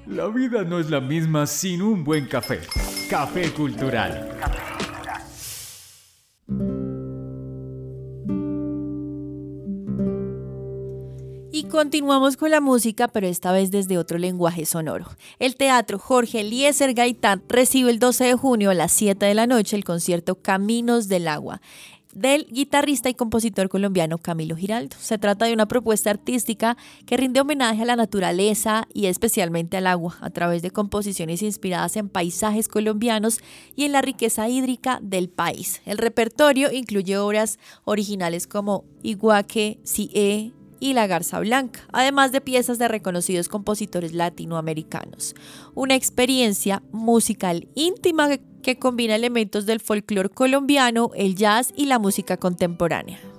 La vida no es la misma sin un buen café. Café Cultural. Y continuamos con la música, pero esta vez desde otro lenguaje sonoro. El Teatro Jorge Eliezer Gaitán recibe el 12 de junio a las 7 de la noche el concierto Caminos del Agua del guitarrista y compositor colombiano Camilo Giraldo. Se trata de una propuesta artística que rinde homenaje a la naturaleza y especialmente al agua a través de composiciones inspiradas en paisajes colombianos y en la riqueza hídrica del país. El repertorio incluye obras originales como Iguaque, Sié y La Garza Blanca, además de piezas de reconocidos compositores latinoamericanos. Una experiencia musical íntima que combina elementos del folclore colombiano, el jazz y la música contemporánea.